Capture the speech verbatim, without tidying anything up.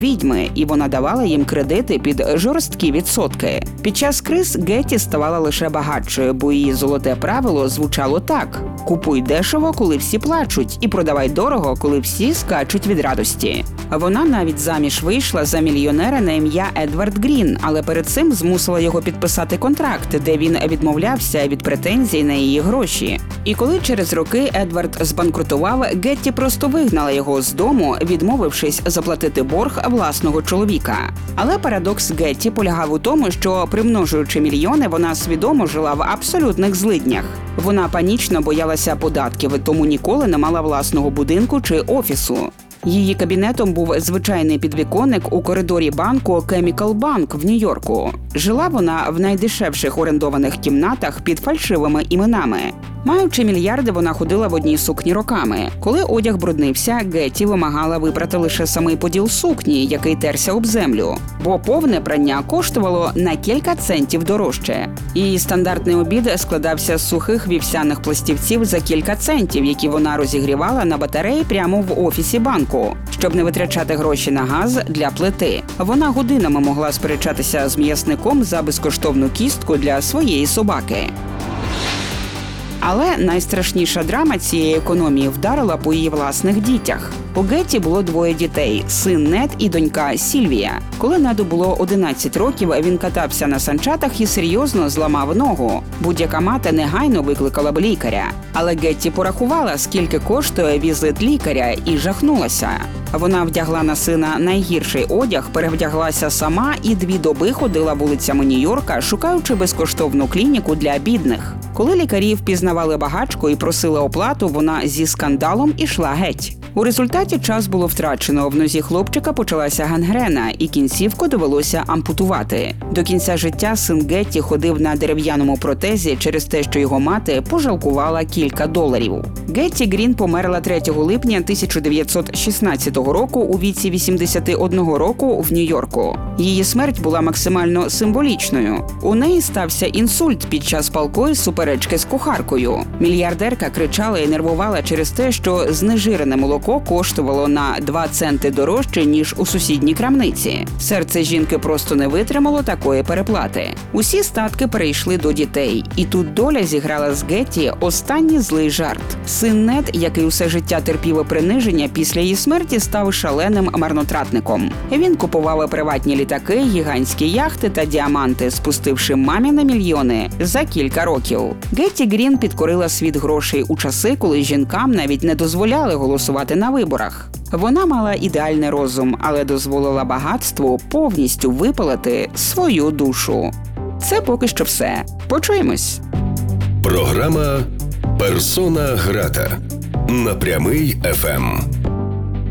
відьми, і вона давала їм кредити під жорсткі відсотки. Під час криз Гетті ставала лише багатшою, бо її золоте правило звучало так: «Купуй дешево, коли всі плачуть, і продавай дорого, коли всі скачуть від радості». Вона навіть заміж вийшла за мільйонера на ім'я Едвард Грін, але перед цим змусила його підписати контракт, де він відмовлявся від претензій на її гроші. І коли через роки Едвард збанкрутував, Гетті просто вигнала його з дому, відмовившись заплатити борг власного чоловіка. Але парадокс Гетті полягав у тому, що, примножуючи мільйони, вона свідомо жила в абсолютних злиднях. Вона панічно боялася податків, тому ніколи не мала власного будинку чи офісу. Її кабінетом був звичайний підвіконник у коридорі банку Chemical Bank в Нью-Йорку. Жила вона в найдешевших орендованих кімнатах під фальшивими іменами. Маючи мільярди, вона ходила в одній сукні роками. Коли одяг бруднився, Гетті вимагала випрати лише самий поділ сукні, який терся об землю. Бо повне прання коштувало на кілька центів дорожче. Її стандартний обід складався з сухих вівсяних пластівців за кілька центів, які вона розігрівала на батареї прямо в офісі банку, щоб не витрачати гроші на газ для плити. Вона годинами могла сперечатися з м'ясником за безкоштовну кістку для своєї собаки. Але найстрашніша драма цієї економії вдарила по її власних дітях. У Гетті було двоє дітей – син Нед і донька Сільвія. Коли Неду було одинадцять років, він катався на санчатах і серйозно зламав ногу. Будь-яка мати негайно викликала б лікаря. Але Гетті порахувала, скільки коштує візит лікаря, і жахнулася. Вона вдягла на сина найгірший одяг, перевдяглася сама і дві доби ходила вулицями Нью-Йорка, шукаючи безкоштовну клініку для бідних. Коли лікарі впізнавали багачку і просили оплату, вона зі скандалом ішла геть. У результаті час було втрачено, в нозі хлопчика почалася гангрена, і кінцівку довелося ампутувати. До кінця життя син Гетті ходив на дерев'яному протезі через те, що його мати пожалкувала кілька доларів. Гетті Грін померла третього липня тисяча дев'ятсот шістнадцятого року у віці вісімдесяти одного року в Нью-Йорку. Її смерть була максимально символічною. У неї стався інсульт під час палкої суперечки з кухаркою. Мільярдерка кричала і нервувала через те, що знежирене молоко коштувало на два центи дорожче, ніж у сусідній крамниці. Серце жінки просто не витримало такої переплати. Усі статки перейшли до дітей. І тут доля зіграла з Гетті останній злий жарт. Син Нед, який усе життя терпів приниження, після її смерті став шаленим марнотратником. Він купував приватні літаки, гігантські яхти та діаманти, спустивши мамі на мільйони за кілька років. Гетті Грін підкорила світ грошей у часи, коли жінкам навіть не дозволяли голосувати на виборах. Вона мала ідеальний розум, але дозволила багатству повністю випалити свою душу. Це поки що все. Почуємось. Програма «Персона грата» на Прямий еф ем.